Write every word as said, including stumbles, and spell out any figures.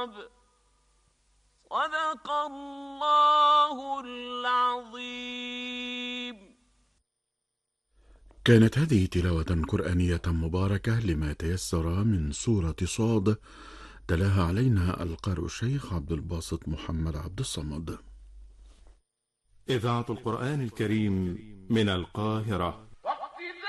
الصواب. صدق الله العظيم. كانت هذه تلاوة قرآنية مباركة لما تيسر من سورة صاد، تلاها علينا القارئ الشيخ عبد الباسط محمد عبد الصمد. إذاعة القرآن الكريم من القاهرة.